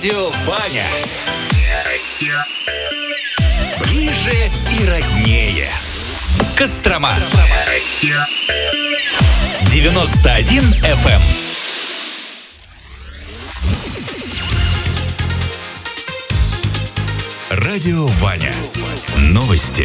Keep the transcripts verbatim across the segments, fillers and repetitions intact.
Радио Ваня. Ближе и роднее. Кострома. девяносто один эф эм. Радио Ваня. Новости.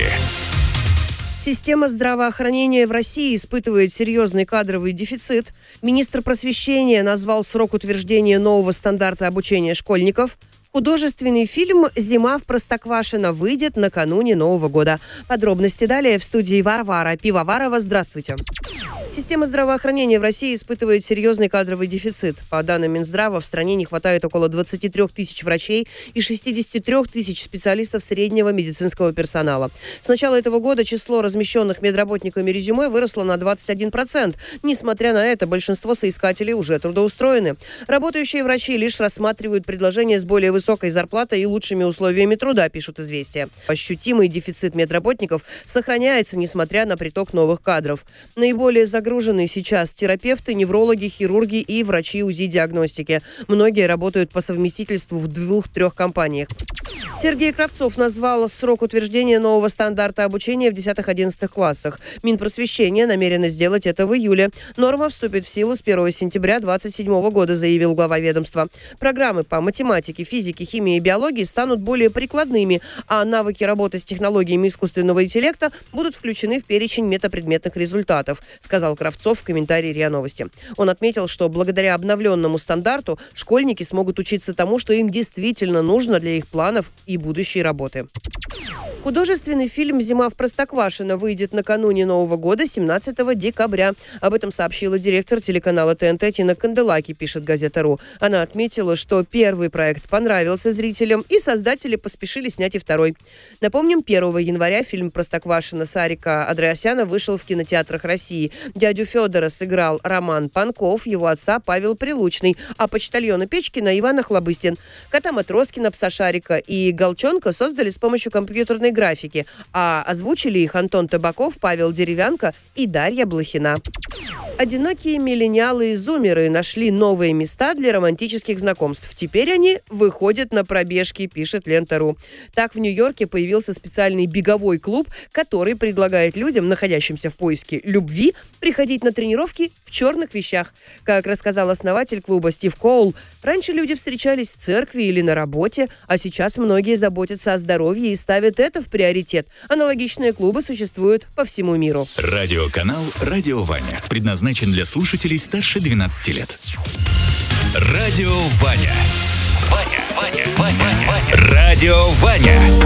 Система здравоохранения в России испытывает серьезный кадровый дефицит. Министр просвещения назвал срок утверждения нового стандарта обучения школьников. Художественный фильм «Зима в Простоквашино» выйдет накануне Нового года. Подробности далее в студии Варвара Пивоварова. Здравствуйте. Система здравоохранения в России испытывает серьезный кадровый дефицит. По данным Минздрава, в стране не хватает около двадцати трёх тысяч врачей и шестидесяти трёх тысяч специалистов среднего медицинского персонала. С начала этого года число размещенных медработниками резюме выросло на двадцать один процент. Несмотря на это, большинство соискателей уже трудоустроены. Работающие врачи лишь рассматривают предложения с более высокой зарплатой и лучшими условиями труда, пишут «Известия». Ощутимый дефицит медработников сохраняется, несмотря на приток новых кадров. Наиболее загружены сейчас терапевты, неврологи, хирурги и врачи УЗИ-диагностики. Многие работают по совместительству в двух-трех компаниях. Сергей Кравцов назвал срок утверждения нового стандарта обучения в десятых-одиннадцатых классах. Минпросвещение намерено сделать это в июле. Норма вступит в силу с первого сентября две тысячи двадцать седьмого года, заявил глава ведомства. Программы по математике, физике, химии и биологии станут более прикладными, а навыки работы с технологиями искусственного интеллекта будут включены в перечень метапредметных результатов, сказал Кравцов в комментарии РИА Новости. Он отметил, что благодаря обновленному стандарту школьники смогут учиться тому, что им действительно нужно для их планов и будущей работы. Художественный фильм «Зима в Простоквашино» выйдет накануне Нового года, семнадцатого декабря. Об этом сообщила директор телеканала ТНТ Тина Канделаки, пишет газета.ру. Она отметила, что первый проект понравился зрителям, и создатели поспешили снять и второй. Напомним, первого января фильм «Простоквашино» Сарика Андреасяна вышел в кинотеатрах России. Дядю Федора сыграл Роман Панков, его отца Павел Прилучный, а почтальона Печкина Иван Охлобыстин. Кота Матроскина, пса Шарика и Голчонка создали с помощью компьютерной графики, а озвучили их Антон Табаков, Павел Деревянко и Дарья Блохина. Одинокие миллениалы и зумеры нашли новые места для романтических знакомств. Теперь они выходят на пробежки, пишет Лента.ру. Так, в Нью-Йорке появился специальный беговой клуб, который предлагает людям, находящимся в поиске любви, приходить на тренировки в черных вещах. Как рассказал основатель клуба Стив Коул, раньше люди встречались в церкви или на работе, а сейчас многие заботятся о здоровье и ставят это в приоритет. Аналогичные клубы существуют по всему миру. Радиоканал «Радио Ваня» предназначен для слушателей старше двенадцати лет. Радио Ваня. Ваня, Ваня, Ваня, Ваня. Радио Ваня.